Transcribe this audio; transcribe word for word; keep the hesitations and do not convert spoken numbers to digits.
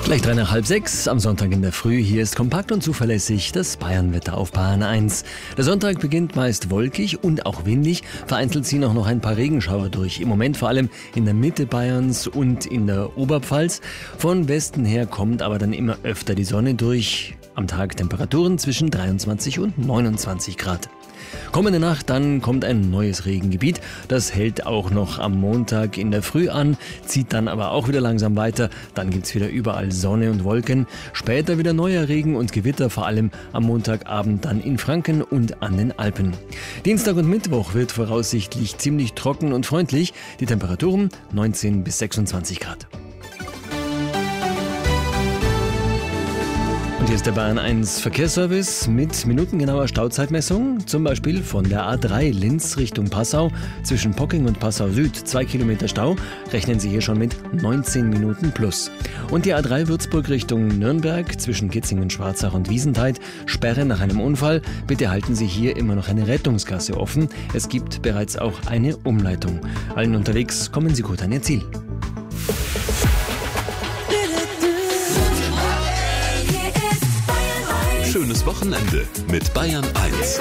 Gleich drei nach halb sechs am Sonntag in der Früh. Hier ist kompakt und zuverlässig das Bayernwetter auf Bayern eins. Der Sonntag beginnt meist wolkig und auch windig. Vereinzelt ziehen auch noch ein paar Regenschauer durch. Im Moment vor allem in der Mitte Bayerns und in der Oberpfalz. Von Westen her kommt aber dann immer öfter die Sonne durch. Am Tag Temperaturen zwischen dreiundzwanzig und neunundzwanzig Grad. Kommende Nacht dann kommt ein neues Regengebiet. Das hält auch noch am Montag in der Früh an, zieht dann aber auch wieder langsam weiter. Dann gibt's wieder überall Sonne und Wolken. Später wieder neuer Regen und Gewitter, vor allem am Montagabend dann in Franken und an den Alpen. Dienstag und Mittwoch wird voraussichtlich ziemlich trocken und freundlich. Die Temperaturen neunzehn bis sechsundzwanzig Grad. Und hier ist der Bayern eins Verkehrsservice mit minutengenauer Stauzeitmessung, zum Beispiel von der A drei Linz Richtung Passau, zwischen Pocking und Passau Süd, zwei Kilometer Stau, rechnen Sie hier schon mit neunzehn Minuten plus. Und die A drei Würzburg Richtung Nürnberg, zwischen Kitzingen, Schwarzach und Wiesentheid, Sperre nach einem Unfall. Bitte halten Sie hier immer noch eine Rettungsgasse offen. Es gibt bereits auch eine Umleitung. Allen unterwegs, kommen Sie gut an Ihr Ziel. Schönes Wochenende mit Bayern eins.